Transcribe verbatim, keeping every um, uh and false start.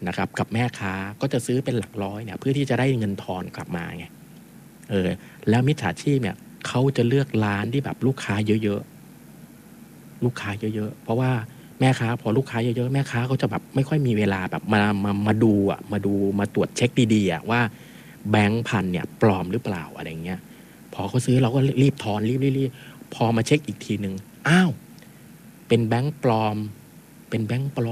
นะครับกับแม่ค้าก็จะซื้อเป็นหลักร้อยเนี่ยเพื่อที่จะได้เงินทอนกลับมาไงเออแล้วมิจฉาชีพเนี่ยเขาจะเลือกร้านที่แบบลูกค้าเยอะๆลูกค้าเยอะๆเพราะว่าแม่ค้าพอลูกค้าเยอะๆแม่ค้าเขาจะแบบไม่ค่อยมีเวลาแบบมามามาดูอ่ะมาดูมาตรวจเช็คดีๆอ่ะว่าแบงค์พันเนี่ยปลอมหรือเปล่าอะไรเงี้ยพอเขาซื้อเราก็รีบถอนรีบรีบพอมาเช็คอีกทีหนึ่งอ้าวเป็นแบงค์ปลอมเป็นแบงค์ปลอม